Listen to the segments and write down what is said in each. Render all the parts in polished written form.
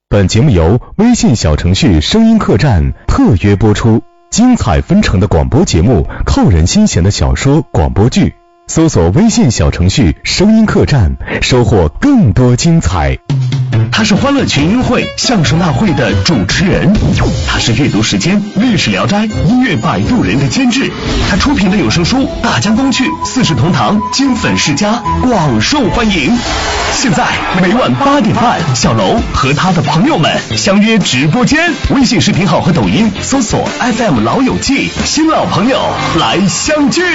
本节目由微信小程序声音客栈特约播出，精彩纷呈的广播节目，扣人心弦的小说广播剧，搜索微信小程序声音客栈，收获更多精彩。 他是欢乐群英会相声大会的主持人，他是阅读时间历史聊斋音乐摆渡人的监制，他出品的有声书《大江东去》《四世同堂》金粉世家广受欢迎。现在每晚8点半，小楼和他的朋友们相约直播间，微信视频号和抖音搜索 FM 老友记，新老朋友来相聚。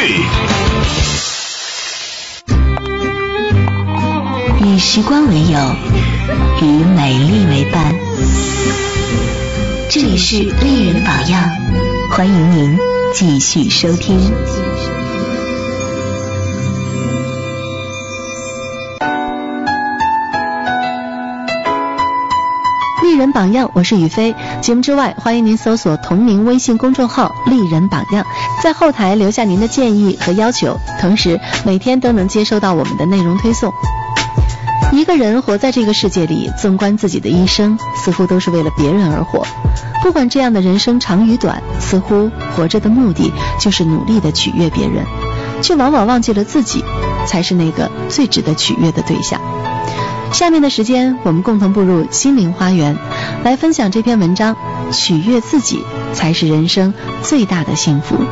以时光为友，与美丽为伴。这里是丽人榜样，欢迎您继续收听。丽人榜样，我是雨飞。节目之外，欢迎您搜索同名微信公众号丽人榜样，在后台留下您的建议和要求，同时每天都能接收到我们的内容推送。一个人活在这个世界里，纵观自己的一生，似乎都是为了别人而活。不管这样的人生长与短，似乎活着的目的就是努力的取悦别人，却往往忘记了自己才是那个最值得取悦的对象。下面的时间，我们共同步入心灵花园，来分享这篇文章：取悦自己才是人生最大的幸福。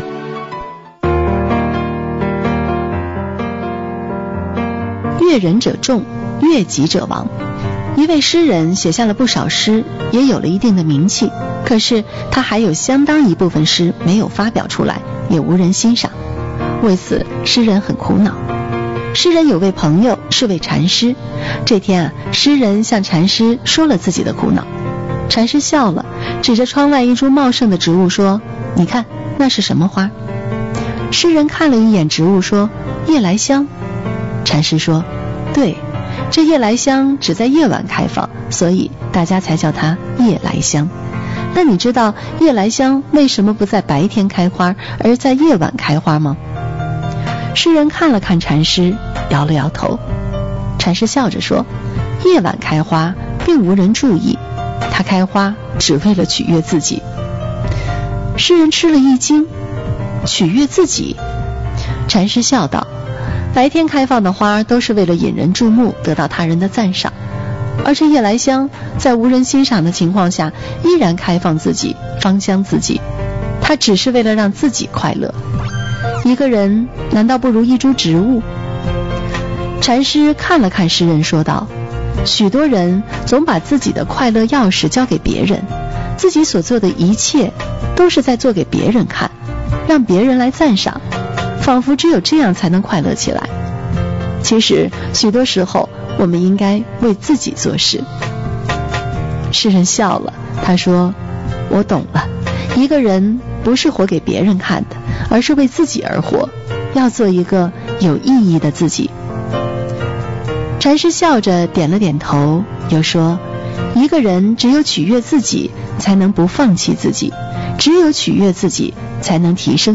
悦人者众，悦己者亡。一位诗人写下了不少诗，也有了一定的名气，可是他还有相当一部分诗没有发表出来，也无人欣赏。为此，诗人很苦恼。诗人有位朋友是位禅师，这天诗人向禅师说了自己的苦恼。禅师笑了，指着窗外一株茂盛的植物说：“你看，那是什么花？”诗人看了一眼植物说：“夜来香。”禅师说：“对，这夜来香只在夜晚开放，所以大家才叫它夜来香。那你知道夜来香为什么不在白天开花，而在夜晚开花吗？”诗人看了看禅师，摇了摇头。禅师笑着说：“夜晚开花并无人注意，它开花只为了取悦自己。”诗人吃了一惊，取悦自己？禅师笑道：“白天开放的花都是为了引人注目，得到他人的赞赏，而这夜来香在无人欣赏的情况下依然开放自己，芳香自己，它只是为了让自己快乐。一个人难道不如一株植物？”禅师看了看诗人说道：“许多人总把自己的快乐钥匙交给别人，自己所做的一切都是在做给别人看，让别人来赞赏，仿佛只有这样才能快乐起来。其实许多时候我们应该为自己做事。”诗人笑了，他说：“我懂了，一个人不是活给别人看的，而是为自己而活，要做一个有意义的自己。”禅师笑着点了点头，又说：“一个人只有取悦自己，才能不放弃自己；只有取悦自己，才能提升